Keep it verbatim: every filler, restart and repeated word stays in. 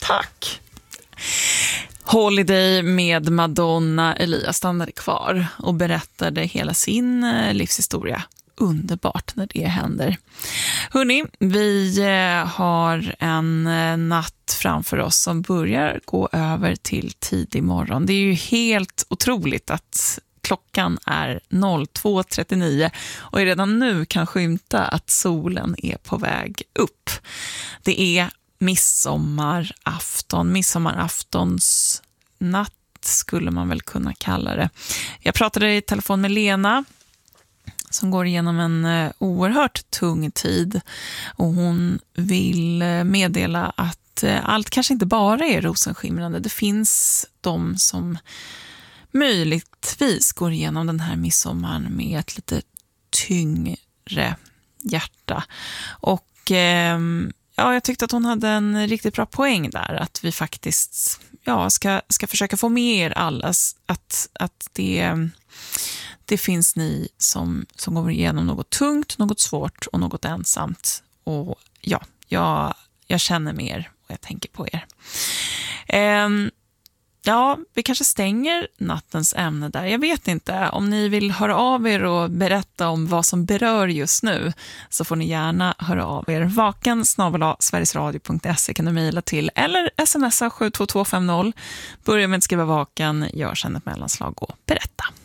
Tack. Holiday med Madonna. Elias stannade kvar och berättade hela sin livshistoria. Underbart när det händer. Hörrni, vi har en natt framför oss som börjar gå över till tidig morgon. Det är ju helt otroligt att klockan är två trettionio och redan nu kan skymta att solen är på väg upp. Det är midsommarafton, midsommaraftons natt skulle man väl kunna kalla det. Jag pratade i telefon med Lena som går igenom en uh, oerhört tung tid och hon vill uh, meddela att uh, allt kanske inte bara är rosenskimrande. Det finns de som möjligtvis går igenom den här midsommaren med ett lite tyngre hjärta. Och uh, ja, jag tyckte att hon hade en riktigt bra poäng där, att vi faktiskt ja, ska, ska försöka få med er allas att, att det Det finns ni som, som går igenom något tungt, något svårt och något ensamt. Och ja, jag, jag känner med er och jag tänker på er. Um, ja, vi kanske stänger nattens ämne där. Jag vet inte. Om ni vill höra av er och berätta om vad som berör just nu så får ni gärna höra av er. Vaken snabel-a sverigesradio punkt se kan du mejla till eller smsa sju två två fem noll. Börja med att skriva vaken, gör sen ett mellanslag och berätta.